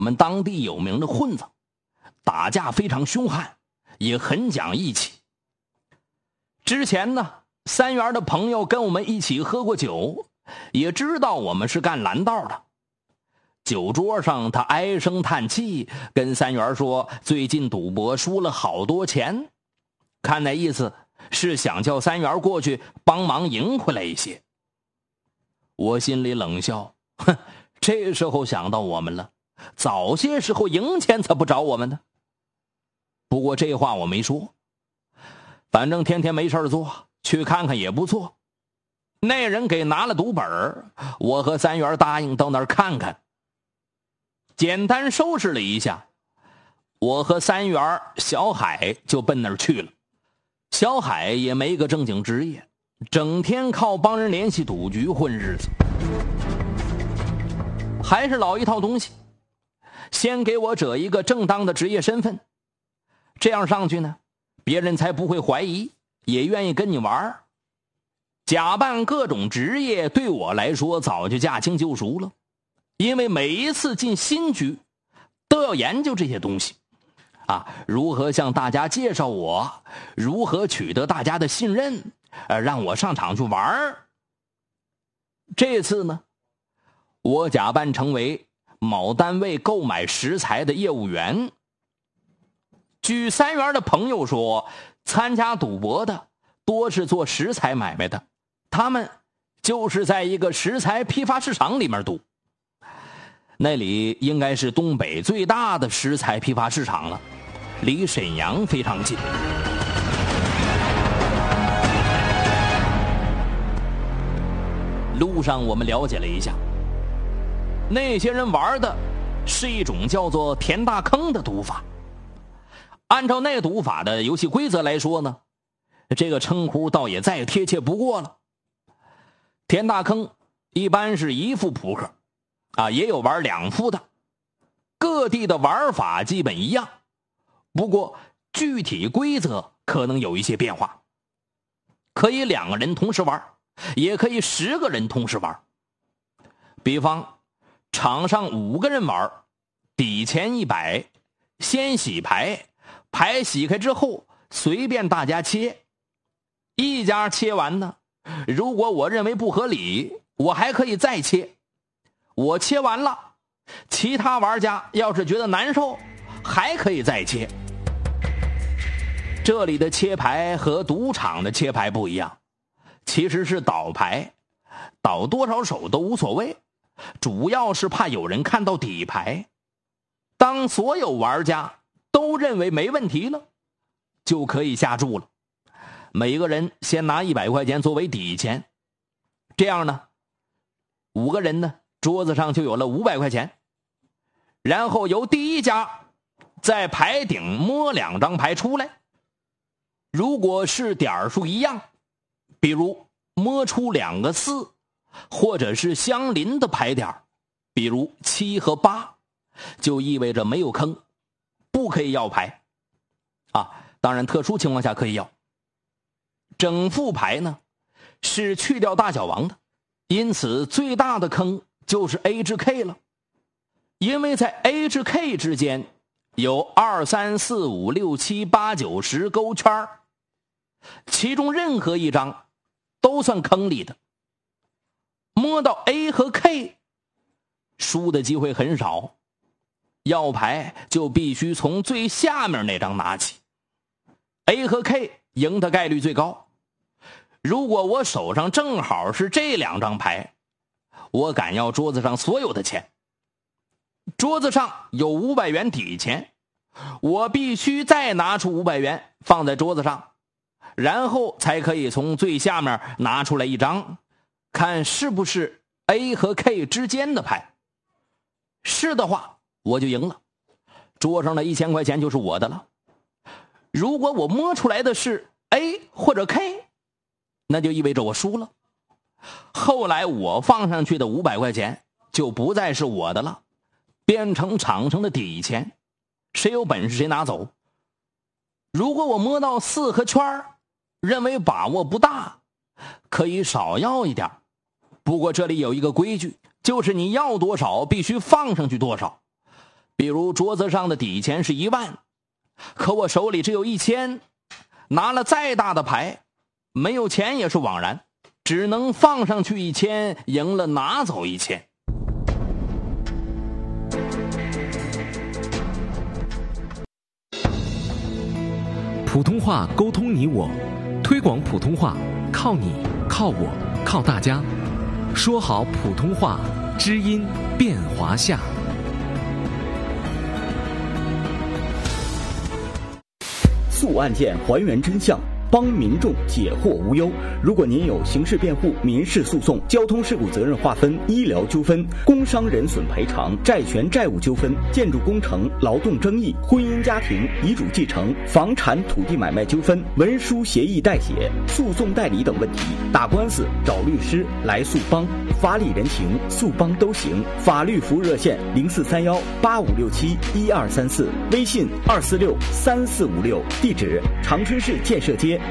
们当地有名的混子，打架非常凶悍，也很讲义气。之前呢，3元的朋友跟我们一起喝过酒，也知道我们是干蓝道的。酒桌上他唉声叹气，跟3元说最近赌博输了好多钱，看那意思是想叫3元过去帮忙赢回来一些。我心里冷笑，哼，这时候想到我们了，早些时候赢钱才不找我们呢。不过这话我没说，反正天天没事做，去看看也不错。那人给拿了赌本，我和3元答应到那儿看看。简单收拾了一下，我和3元、小海就奔那儿去了。小海也没个正经职业，整天靠帮人联系赌局混日子。还是老一套东西，先给我整一个正当的职业身份，这样上去呢，别人才不会怀疑，也愿意跟你玩。假扮各种职业对我来说早就驾轻就熟了，因为每一次进新局都要研究这些东西如何向大家介绍我，如何取得大家的信任，让我上场去玩。这次呢，我假扮成为某单位购买食材的业务员。据3元的朋友说，参加赌博的多是做食材买卖的，他们就是在一个食材批发市场里面赌。那里应该是东北最大的食材批发市场了，离沈阳非常近。路上我们了解了一下，那些人玩的是一种叫做田大坑的赌法。按照那赌法的游戏规则来说呢，这个称呼倒也再贴切不过了。田大坑一般是1副扑克也有玩2副的，各地的玩法基本一样，不过具体规则可能有一些变化。可以2个人同时玩，也可以10个人同时玩。比方场上5个人玩，底钱100，先洗牌，牌洗开之后随便大家切，一家切完呢，如果我认为不合理，我还可以再切。我切完了，其他玩家要是觉得难受，还可以再切。这里的切牌和赌场的切牌不一样，其实是倒牌，倒多少手都无所谓，主要是怕有人看到底牌。当所有玩家都认为没问题了，就可以下注了。每个人先拿100块钱作为底钱，这样呢，5个人呢，桌子上就有了500块钱。然后由第一家在牌顶摸2张牌出来，如果是点数一样，比如摸出2个4，或者是相邻的牌点，比如7和8，就意味着没有坑，不可以要牌当然特殊情况下可以要。整副牌呢是去掉大小王的，因此最大的坑就是 A 至 K 了。因为在 A 至 K 之间有2、3、4、5、6、7、8、9、10勾圈，其中任何一张都算坑里的。摸到 A 和 K， 输的机会很少，要牌就必须从最下面那张拿起。A 和 K 赢的概率最高。如果我手上正好是这2张牌，我敢要桌子上所有的钱。桌子上有500元底钱，我必须再拿出500元放在桌子上，然后才可以从最下面拿出来一张，看是不是 A 和 K 之间的牌。是的话，我就赢了，桌上的1000块钱就是我的了。如果我摸出来的是 A 或者 K， 那就意味着我输了。后来我放上去的500块钱就不再是我的了，变成场上的底钱，谁有本事谁拿走。如果我摸到4和圈，认为把握不大，可以少要一点。不过这里有一个规矩，就是你要多少必须放上去多少。 比如桌子上的底钱是1万，可我手里只有1000，拿了再大的牌，没有钱也是枉然，只能放上去1000，赢了拿走1000。 普通话沟通你我，推广普通话靠你靠我靠大家，说好普通话，知音变华夏。 诉案件还原真相，帮民众解惑无忧。如果您有刑事辩护、民事诉讼、交通事故责任划分、医疗纠纷、工伤人损赔偿、债权债务纠纷、建筑工程、劳动争议、婚姻家庭、遗嘱继承、房产土地买卖纠纷、文书协议代写、诉讼代理等问题，打官司找律师来诉帮，法理人情诉帮都行。法律服务热线043185671234，微信2463456，地址长春市建设街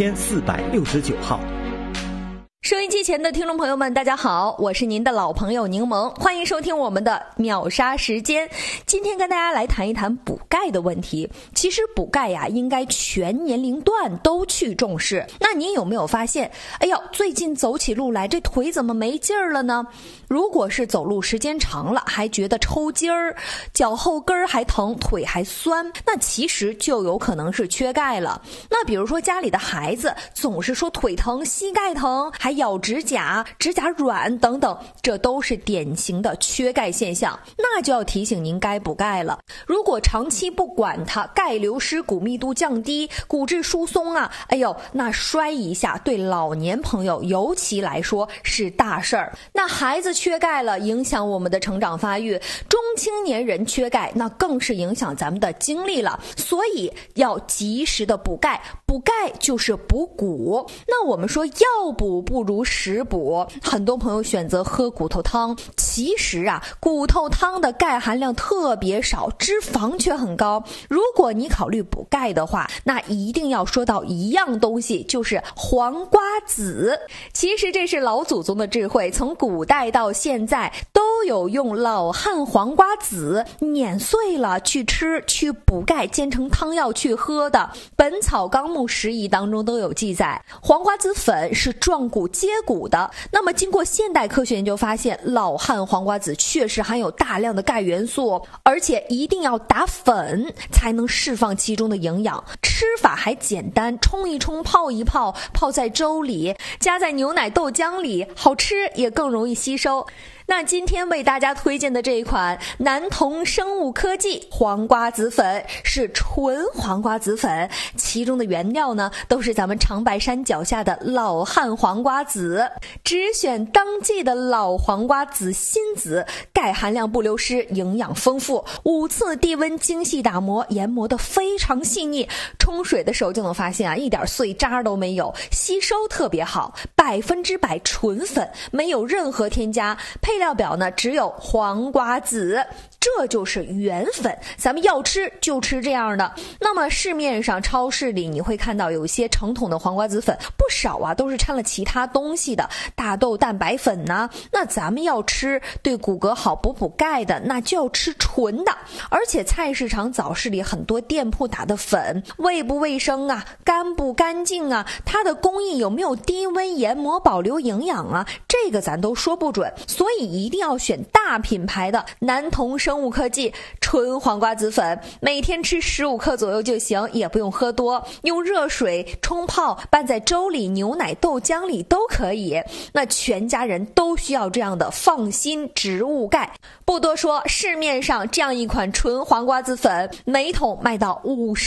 1469号。 收音机前的听众朋友们，大家好，我是您的老朋友柠檬，欢迎收听我们的秒杀时间。今天跟大家来谈一谈补钙的问题。其实补钙呀，应该全年龄段都去重视。那您有没有发现，哎呦，最近走起路来这腿怎么没劲儿了呢？如果是走路时间长了，还觉得抽筋儿，脚后跟还疼，腿还酸，那其实就有可能是缺钙了。那比如说家里的孩子总是说腿疼、膝盖疼，还咬指甲、指甲软等等，这都是典型的缺钙现象，那就要提醒您该补钙了。如果长期不管它，钙流失、骨密度降低、骨质疏松啊，哎呦，那摔一下对老年朋友尤其来说是大事儿。那孩子缺钙了，影响我们的成长发育；中青年人缺钙，那更是影响咱们的精力了。所以要及时的补钙，补钙就是补骨。那我们说药补不如食补，很多朋友选择喝骨头汤，其实啊，骨头汤的钙含量特别少，脂肪却很高。如果你考虑补钙的话，那一定要说到一样东西，就是黄瓜子。其实这是老祖宗的智慧，从古代到现在都有用老汉黄瓜子碾碎了去吃，去补钙，煎成汤药去喝的。本草纲目拾遗当中都有记载，黄瓜子粉是壮骨接骨的。那么经过现代科学研究发现，老汉黄瓜子确实含有大量的钙元素，而且一定要打粉才能释放其中的营养。吃法还简单，冲一冲，泡一泡，泡在粥里，加在牛奶豆浆里，好吃也更容易吸收。那今天为大家推荐的这一款南同生物科技黄瓜子粉是纯黄瓜子粉，其中的原料呢都是咱们长白山脚下的老汉黄瓜子，只选当季的老黄瓜子心子，钙含量不流失，营养丰富，5次低温精细打磨，研磨得非常细腻，冲水的时候就能发现啊，一点碎渣都没有，吸收特别好，100%纯粉，没有任何添加，配料表呢只有黄瓜子，这就是原粉，咱们要吃就吃这样的。那么市面上超市里你会看到有一些成桶的黄瓜子粉，不少啊都是掺了其他东西的，大豆蛋白粉呐。那咱们要吃对骨骼好、补钙的，那就要吃纯的。而且菜市场早市里很多店铺打的粉，卫不卫生啊，干不干净啊，它的工艺有没有低温研磨保留营养啊，这个咱都说不准。所以一定要选大品牌的南同生物科技纯黄瓜子粉，每天吃15克左右就行，也不用喝多，用热水冲泡，拌在粥里、牛奶豆浆里都可以。那全家人都需要这样的放心植物钙。不多说，市面上这样一款纯黄瓜子粉，每桶卖到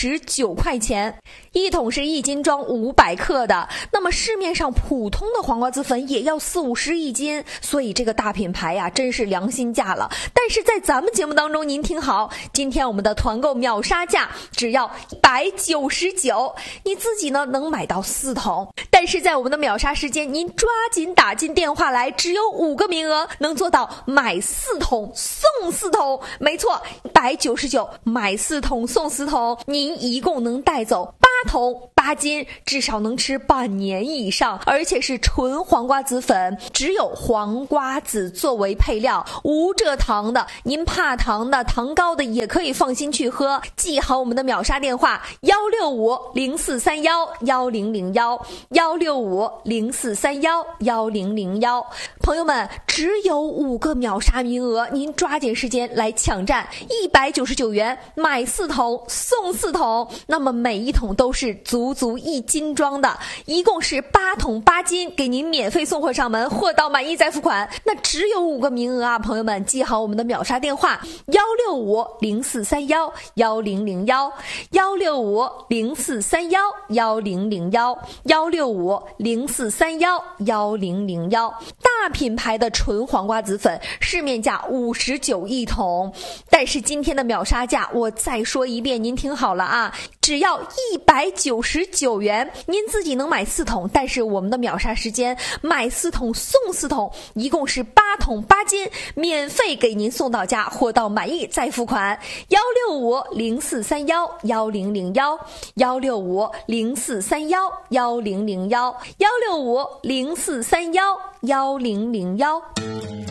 59块钱，一桶是1斤装500克的。那么市面上普通的黄瓜子粉也要40-50一斤，所以这个大品牌呀，真是良心价了。但是在咱们节目当中，您听好，今天我们的团购秒杀价只要199，你自己呢能买到4桶。但是在我们的秒杀时间，您抓紧打进电话来，只有5个名额，能做到买4桶送4桶。没错，199买4桶送4桶，您一共能带走8桶 8斤，至少能吃半年以上，而且是纯黄瓜子粉，只有黄瓜子作为配料，无蔗糖的。您怕糖的、糖高的也可以放心去喝。记好我们的秒杀电话165-0431-1001，165-0431-1001。朋友们，只有5个秒杀名额，您抓紧时间来抢占，199元买4桶送4桶，那么每一桶都是足足1斤装的，一共是8桶8斤，给您免费送货上门，货到满意再付款。那只有5个名额啊，朋友们，记好我们的秒杀电话165-0431-1001，165-0431-1001，165-0431-1001。大品牌的纯黄瓜子粉市面价59一桶，但是今天的秒杀价我再说一遍，您听好了啊，只要199元，您自己能买4桶，但是我们的秒杀时间买4桶送4桶，一共是8桶8斤，免费给您送到家，货到满意再付款。165-0431-1001，165-0431-1001，165-0431-1001。